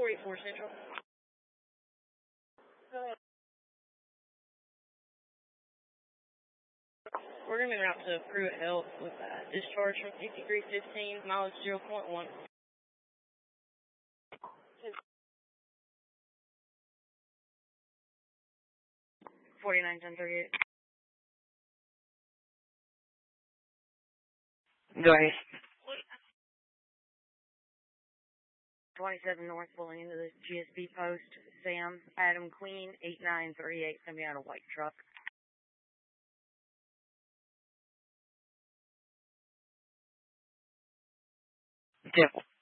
484 Central. Go ahead. We're going to be out to Pruitt Health with discharge from 5315, mileage 0.1. 491038. Go ahead. 27 North, pulling into the GSB post. Sam, Adam Queen, 8938, coming out of white truck. Temple.